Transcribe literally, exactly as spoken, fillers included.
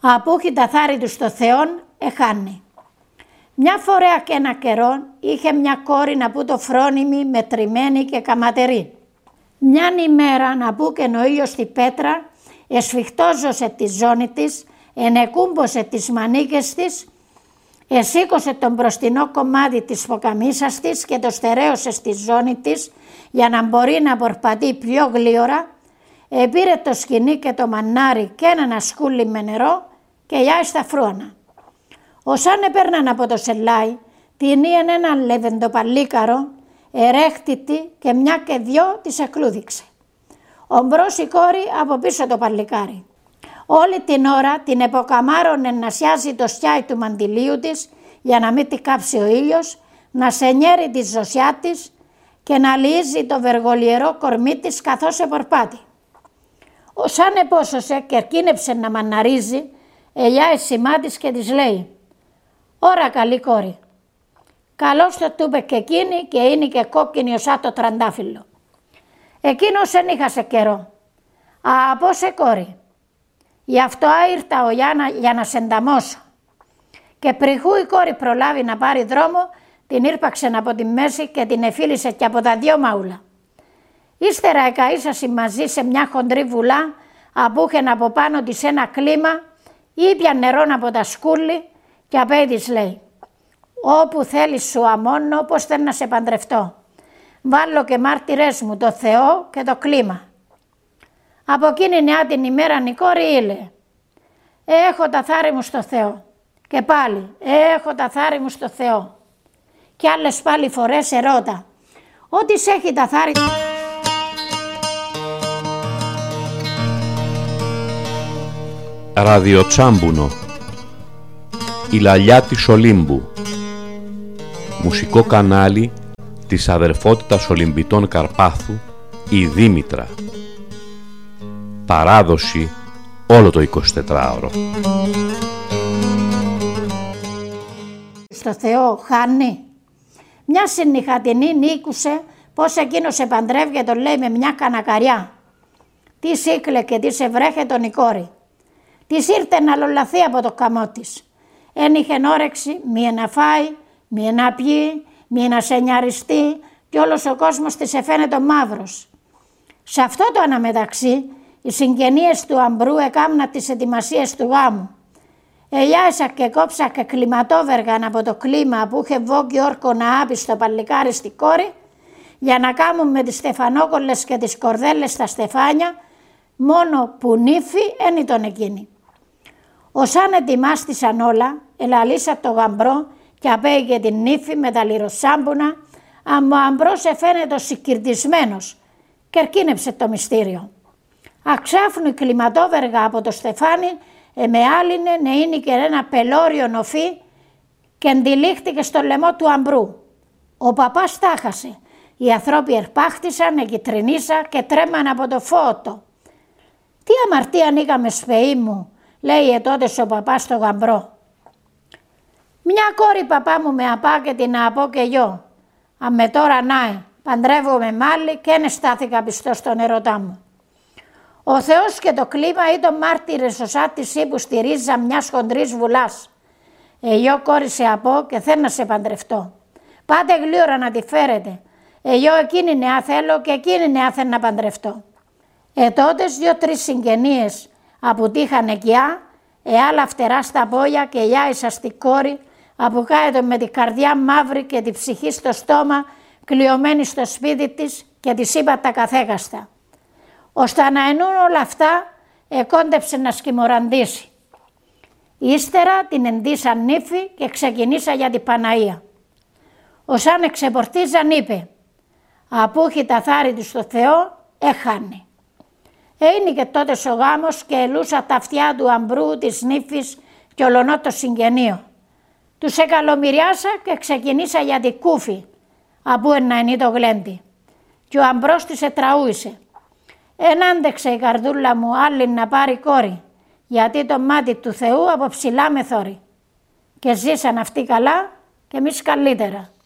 Απούχει τα θάρη του στο Θεόν, εχάνει. Μια φορά και ένα καιρό είχε μια κόρη να που το φρόνιμη, μετρημένη και καματερή. Μιαν ημέρα να που και ο ήλιος στη πέτρα, εσφιχτόζωσε τη ζώνη της, ενεκούμπωσε τις μανίκες της, εσήκωσε τον μπροστινό κομμάτι της ποκαμίσας της και το στερέωσε στη ζώνη της για να μπορεί να πορπατεί πιο γλίωρα, επήρε το σκοινί και το μανάρι και ένα σκούλι με νερό και γιάει στα φρούανα. Όσαν επέρναν από το σελάι, την ήεν ένα λεβεντοπαλίκαρο, ερέχτητη και μια και δυο της εκλούδηξε. Ομπρός η κόρη από πίσω το παλικάρι. Όλη την ώρα την εποκαμάρωνε να σιάζει το στιάι του μαντιλίου της για να μην τη κάψει ο ήλιος, να σενιέρει τη ζωσιά της και να λύζει το βεργολιερό κορμί της καθώς επορπάτη. Όσαν επόσωσε και ερκίνεψε να μαναρίζει, ελιά η σημά της και της λέει «Ωρα καλή κόρη». Καλώς το τούπε και εκείνη και είναι και κόκκινη ως το τραντάφυλλο. Εκείνος εν είχασε καιρό. «Α, πόσε κόρη, γι' αυτό άιρτα ο Γιάννα για να σε ενταμώσω». Και πριχού η κόρη προλάβει να πάρει δρόμο, την ήρπαξε από τη μέση και την εφίλησε και από τα δυο μαούλα. Ύστερα εκαΐσασε μαζί σε μια χοντρή βουλά, απούχεν από πάνω της ένα κλίμα, ήπια νερό από τα σκούλη και απέ της λέει «Όπου θέλεις σου αμώνω, πως θέλω να σε παντρευτώ. Βάλω και μάρτυρες μου το Θεό και το κλίμα». Από εκείνη νεά την ημέρα η κόρη ήλε «Έχω τα θάρη μου στο Θεό». Και πάλι «Έχω τα θάρη μου στο Θεό». Και άλλες πάλι φορές ερώτα «Ό,τι σε έχει τα θάρη». Ραδιοτσάμπουνο. Η λαλιά της Ολύμπου. Μουσικό κανάλι της αδερφότητας Ολυμπητών Καρπάθου, η Δήμητρα. Παράδοση όλο το εικοσιτετράωρο. Στο Θεό χάνει. Μια συνυχατινή νίκουσε πως εκείνος επαντρεύγε τον λέει με μια κανακαριά. Τι σύκλε και τι σε βρέχε τον η κόρη. Της ήρθε να λολαθεί από το καμό της. Εν είχεν όρεξη μία να φάει, μία να πιει, μία να σενιαριστεί και όλος ο κόσμος της εφαίνεται μαύρος. Σε αυτό το αναμεταξύ οι συγγενείες του Αμπρού έκαμνα τις ετοιμασίες του γάμου. Ελιάισα και κόψα και κλιματόβεργαν από το κλίμα που είχε βόγγι όρκο να άπει στο παλικάρι στη κόρη για να κάμουν με τις στεφανόκολλες και τις κορδέλες στα στεφάνια, μόνο που νύφη εν ήταν εκείνη. Όσαν ετοιμάστησαν όλα, ελαλήσα το γαμπρό και απέγε την νύφη με τα λιροσάμπουνα, αν ο αμπρός εφαίνεται συγκυρτισμένος και ερκίνεψε το μυστήριο. Αξάφνου η κλιματόβεργα από το στεφάνι εμεάλινε να είναι και ένα πελώριο νοφί και εντυλίχτηκε στο λαιμό του αμπρού. Ο παπάς τάχασε. Οι ανθρώποι ερπάχτησαν, εγκυτρινίσα και τρέμαν από το φώτο. «Τι αμαρτία ανοίγαμε σπεή μου», λέει τότε ο παπάς στο γαμπρό. «Μια κόρη παπά μου με απά και την απώ και γιο. Αν με τώρα νάε, παντρεύομαι μάλλη και εν στάθηκα πιστός στον ερωτά μου. Ο Θεός και το κλίμα ήταν μάρτυρες ως της ύπου στη ρίζα μιας χοντρής βουλάς. Εγώ κόρη σε απώ και θέλω να σε παντρευτώ. Πάτε γλύωρα να τη φέρετε. Εγώ εκείνη νεά θέλω και εκείνη νεά θέλω να παντρευτώ». Ε τότες δυο-τρεις συγγενείες απουτήχαν εκειά, ε άλλα φτερά στα πόδια και γιάισα στη κόρη, αποκάετο με την καρδιά μαύρη και τη ψυχή στο στόμα, κλειωμένη στο σπίτι της και της είπα τα καθέγαστα. Ώστε να ενούν όλα αυτά, εκόντεψε να σκημοραντήσει. Ύστερα την εντύσαν νύφη και ξεκινήσα για την Παναία. Όσαν εξεπορτίζαν είπε, «Απούχει τα θάρη του στο Θεό, έχανε». Είναι και τότε ο γάμος και ελούσα τα αυτιά του αμπρού, της νύφης και ολονό το συγγενείο. Τους εκαλομυριάσα και ξεκινήσα για την κούφη, απού ένα είναι το γλέντι. Και ο αμπρός της ετραούησε. Εν άντεξε η καρδούλα μου άλλη να πάρει κόρη, γιατί το μάτι του Θεού από ψηλά με θόρει. Και ζήσαν αυτοί καλά και εμείς καλύτερα.